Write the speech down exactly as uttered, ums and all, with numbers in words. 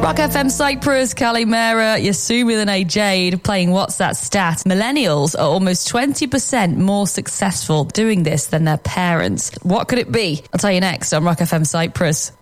Rock F M Cyprus, Kalimera, Yasumi and A Jade playing What's That Stat? Millennials are almost twenty percent more successful doing this than their parents. What could it be? I'll tell you next on Rock F M Cyprus.